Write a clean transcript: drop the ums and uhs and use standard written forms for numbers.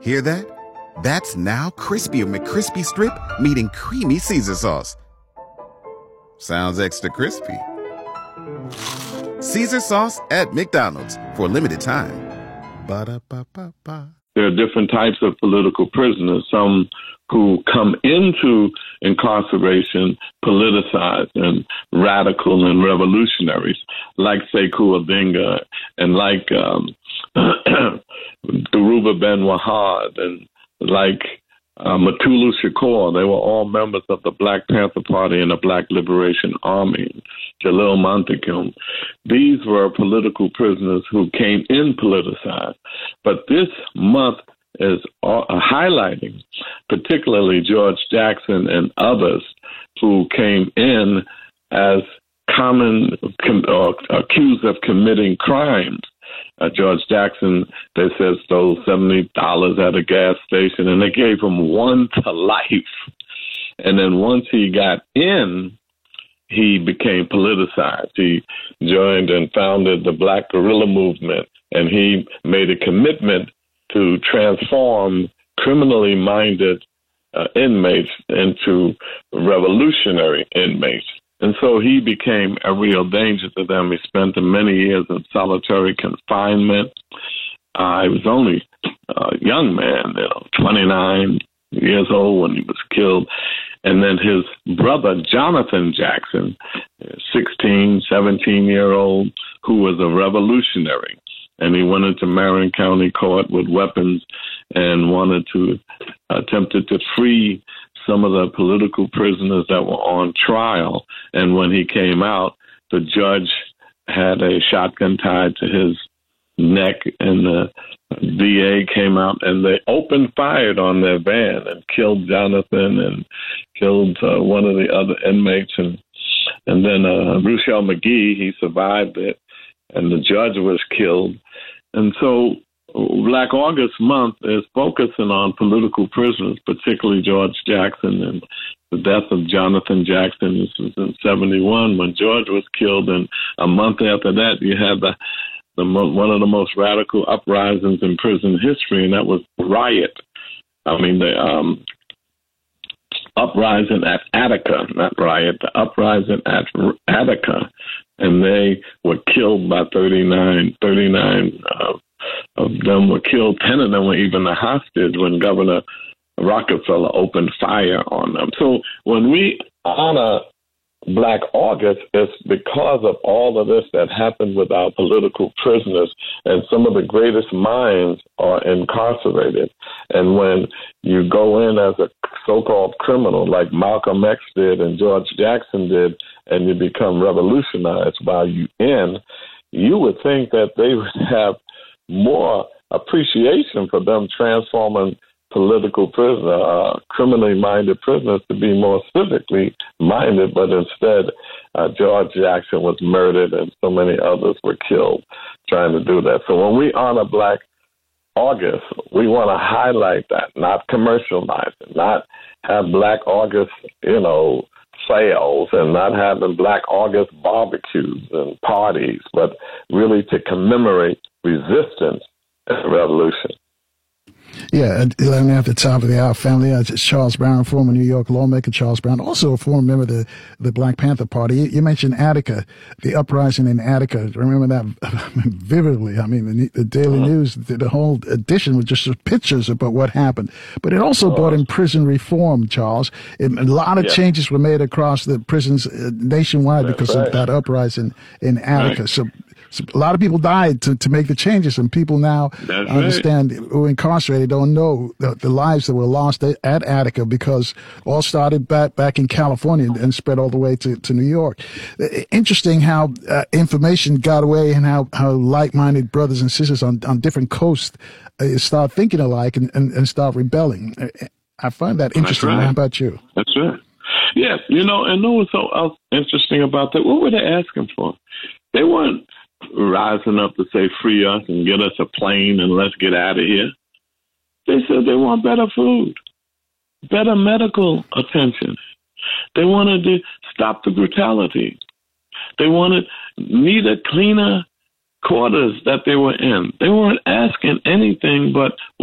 Hear that? That's now crispy McCrispy Strip meeting creamy Caesar sauce. Sounds extra crispy. Caesar sauce at McDonald's for a limited time. Ba-da-ba-ba-ba. There are different types of political prisoners, some who come into incarceration politicized and radical and revolutionaries, like Sekou Odinga and like Dhoruba Ben Wahad and like Mutulu Shakur. They were all members of the Black Panther Party and the Black Liberation Army. Jalil Montecume. These were political prisoners who came in politicized. But this month is highlighting particularly George Jackson and others who came in as accused of committing crimes. George Jackson, they said, stole $70 at a gas station, and they gave him 1 to life. And then once he got in, he became politicized. He joined and founded the Black Guerrilla Movement, and he made a commitment to transform criminally minded inmates into revolutionary inmates. And so he became a real danger to them. He spent many years in solitary confinement. He was only a young man, 29 years old when he was killed. And then his brother, Jonathan Jackson, 16, 17-year-old, who was a revolutionary. And he went into Marion County Court with weapons and attempted to free some of the political prisoners that were on trial. And when he came out, the judge had a shotgun tied to his neck, and the DA came out and they opened fire on their van and killed Jonathan and killed one of the other inmates. And then Ruchell Magee, he survived it, and the judge was killed. And so Black August Month is focusing on political prisoners, particularly George Jackson, and the death of Jonathan Jackson. This was in 1971 when George was killed, and a month after that, you had one of the most radical uprisings in prison history, and that was Riot. I mean, the uprising at Attica, not Riot, the uprising at Attica, and they were killed by 39 of them were killed. 10 of them were even a hostage when Governor Rockefeller opened fire on them. So when we honor Black August, it's because of all of this that happened with our political prisoners, and some of the greatest minds are incarcerated. And when you go in as a so-called criminal like Malcolm X did and George Jackson did, and you become revolutionized while you in, you would think that they would have more appreciation for them transforming political prisoners, criminally minded prisoners, to be more civically minded, but instead George Jackson was murdered and so many others were killed trying to do that. So when we honor Black August, we want to highlight that, not commercialize it, not have Black August, sales, and not having Black August barbecues and parties, but really to commemorate resistance and revolution. Yeah, at 11 at the top of the hour, family. Charles Brown, former New York lawmaker Charles Brown, also a former member of the Black Panther Party. You mentioned Attica, the uprising in Attica. Remember that vividly. I mean, the Daily News, the whole edition was just pictures about what happened. But it also brought in prison reform, Charles. A lot of changes were made across the prisons nationwide because of that uprising in Attica. Right. So a lot of people died to make the changes, and people now understand who are incarcerated don't know the lives that were lost at Attica, because all started back in California and spread all the way to New York. Interesting how information got away, and how like-minded brothers and sisters on different coasts start thinking alike and start rebelling. I find that interesting. Right. How about you? That's right. Yeah, and know what's so interesting about that? What were they asking for? They weren't rising up to say free us and get us a plane and let's get out of here. They said they want better food, better medical attention. They wanted to stop the brutality. They wanted neater, cleaner quarters that they were in. They weren't asking anything but